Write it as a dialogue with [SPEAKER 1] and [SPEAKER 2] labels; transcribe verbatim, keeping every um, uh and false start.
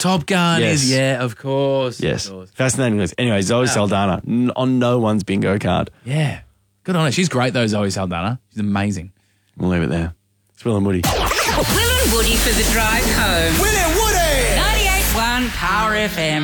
[SPEAKER 1] Top Gun
[SPEAKER 2] Yes.
[SPEAKER 1] is, yeah, of course.
[SPEAKER 2] Yes.
[SPEAKER 1] Of course.
[SPEAKER 2] Fascinating list. Anyway, Zoe Saldana n- on no one's bingo card.
[SPEAKER 1] Yeah. Good on her. She's great though, Zoe Saldana. She's amazing.
[SPEAKER 2] We'll leave it there. It's Will and Woody.
[SPEAKER 3] Will and Woody for the drive home.
[SPEAKER 4] Will and Woody!
[SPEAKER 3] ninety-eight point one Power F M.